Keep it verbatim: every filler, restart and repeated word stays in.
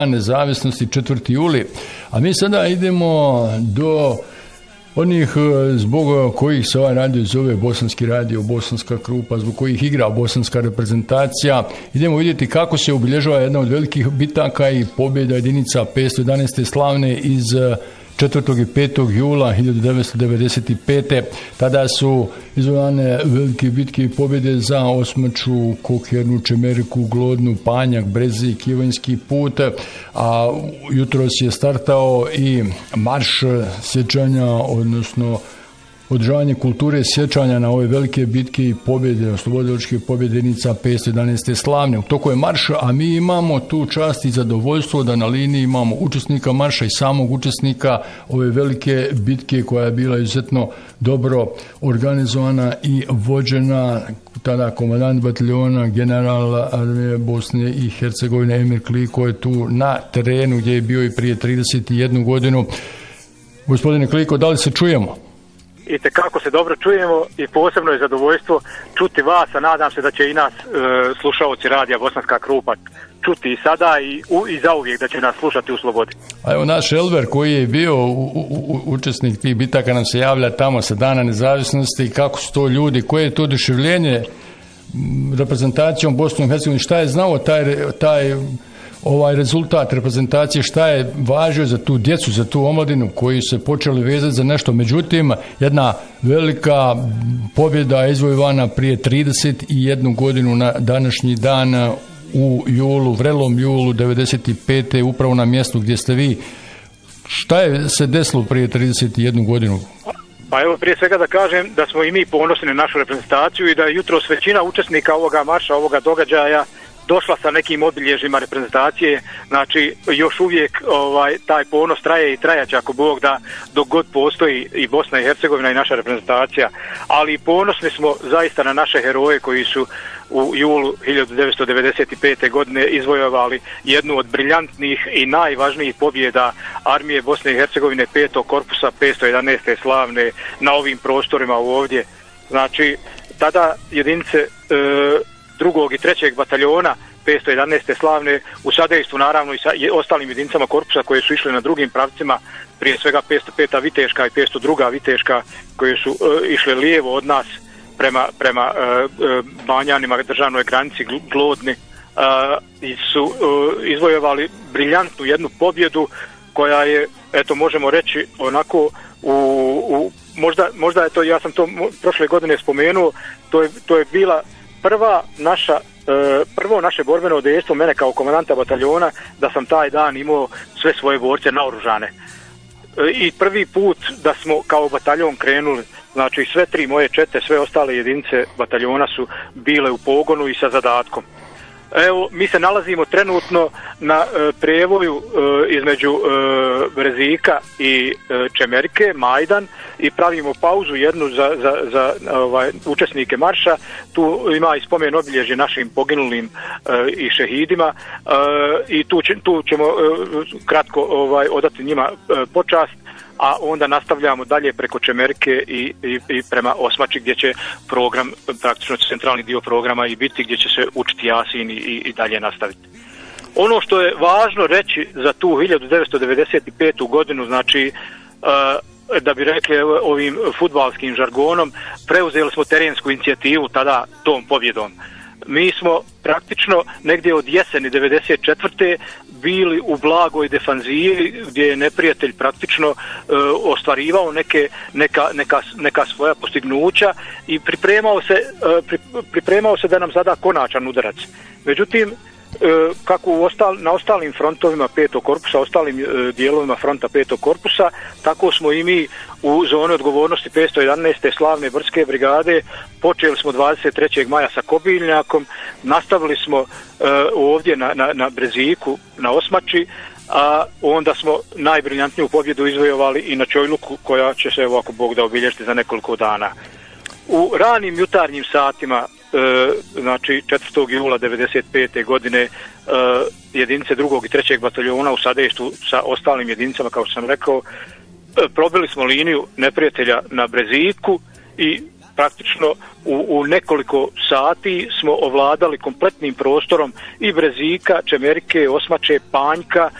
nezavisnosti četvrti juli. A mi sada idemo do onih zbog kojih se ovaj radio zove Bosanski radio, Bosanska Krupa, zbog kojih igra bosanska reprezentacija. Idemo vidjeti kako se obilježava jedna od velikih bitaka i pobjeda jedinica petsto jedanaeste slavne iz četvrtog i petog jula hiljadu devetsto devedeset pete. Tada su izvojane velike bitke i pobjede za Osmaču, Kokernu, Čemeriku, Glodnu, Panjak, Brezik, Ivanjski put, a jutros je startao i marš sjećanja, odnosno održavanje kulture sjećanja na ove velike bitke i pobjede, oslobodilačke pobjede jedinica petsto jedanaeste slavne. U toku je marš, a mi imamo tu čast i zadovoljstvo da na liniji imamo učesnika marša i samog učesnika ove velike bitke koja je bila izuzetno dobro organizovana i vođena. Tada komandant bataljona, general armije Bosne i Hercegovine Emir Kliko je tu na terenu gdje je bio i prije trideset jednu godinu. Gospodine Kliko, da li se čujemo? I tekako se dobro čujemo i posebno je zadovoljstvo čuti vas, a nadam se da će i nas e, slušaoci radija Bosanska Krupa čuti i sada i, u, i zauvijek da će nas slušati u slobodi. A evo naš Elver koji je bio u, u, učesnik tih bitaka nam se javlja tamo sa Dana nezavisnosti, kako su to ljudi, koje je to oduševljenje reprezentacijom Bosne i Hercegovine, šta je znao taj, taj ovaj rezultat reprezentacije, šta je važio za tu djecu, za tu omladinu koji se počeli vezati za nešto. Međutim, jedna velika pobjeda je izvojevana prije trideset jednu godinu na današnji dan u julu, vrelom julu devedeset pete upravo na mjestu gdje ste vi. Šta je se desilo prije trideset jednu godinu? Pa evo, prije svega da kažem da smo i mi ponosni na našu reprezentaciju i da je jutros većina učesnika ovoga marša, ovoga događaja došla sa nekim obilježjima reprezentacije. Znači još uvijek ovaj taj ponos traje i trajaće ako Bog da, dok god postoji i Bosna i Hercegovina i naša reprezentacija, ali ponosni smo zaista na naše heroje koji su u julu hiljadu devetsto devedeset pete godine izvojevali jednu od briljantnih i najvažnijih pobjeda armije Bosne i Hercegovine petog korpusa petsto jedanaeste slavne na ovim prostorima ovdje. Znači tada jedinice e, drugog i trećeg bataljona petsto jedanaeste slavne u sadejstvu naravno i sa ostalim jedinicama korpusa koje su išle na drugim pravcima, prije svega petsto peta viteška i petsto druga viteška koje su uh, išle lijevo od nas prema, prema uh, Banjanima, državnoj granici Glodni, uh, su uh, izvojevali briljantnu jednu pobjedu koja je, eto možemo reći onako u, u možda, možda je to, ja sam to prošle godine spomenuo, to je, to je bila prva naša, prvo naše borbeno dejstvo mene kao komandanta bataljona, da sam taj dan imao sve svoje borce naoružane. I prvi put da smo kao bataljon krenuli, znači sve tri moje čete, sve ostale jedinice bataljona su bile u pogonu i sa zadatkom. Evo, mi se nalazimo trenutno na e, prevoju e, između e, Brezika i e, Čemerike, Majdan, i pravimo pauzu jednu za, za, za ovaj, učesnike marša. Tu ima i spomen obilježje našim poginulim e, i šehidima e, i tu, će, tu ćemo e, kratko ovaj, odati njima e, počast, a onda nastavljamo dalje preko Čemerike i, i, i prema Osmači gdje će program, praktično centralni dio programa i biti, gdje će se učiti Jasin i, i dalje nastaviti. Ono što je važno reći za tu hiljadu devetsto devedeset petu godinu, znači uh, da bi rekli ovim fudbalskim žargonom, preuzeli smo terensku inicijativu tada tom pobjedom. Mi smo praktično negdje od jeseni devedeset četvrte bili u blagoj defanzivi gdje je neprijatelj praktično e, ostvarivao neke, neka, neka, neka svoja postignuća i pripremao se, e, pri, pripremao se da nam zada konačan udarac. Međutim, E, kako u ostal, na ostalim frontovima petog korpusa, ostalim e, dijelovima fronta petog korpusa, tako smo i mi u zoni odgovornosti petsto jedanaeste slavne brdske brigade počeli smo dvadeset trećeg maja sa Kobiljnjakom, nastavili smo e, ovdje na, na, na Breziku, na Osmači, a onda smo najbriljantniju pobjedu izvojevali i na Čojluku, koja će se ovako Bog da obilježiti za nekoliko dana. U ranim jutarnjim satima, e, znači četvrtog jula devedeset pete godine, e, jedinice drugog i trećeg bataljona u sadejstvu sa ostalim jedinicama, kao što sam rekao, e, probili smo liniju neprijatelja na Breziku i praktično u, u nekoliko sati smo ovladali kompletnim prostorom i Brezika, Čemerike, Osmače, Panjka,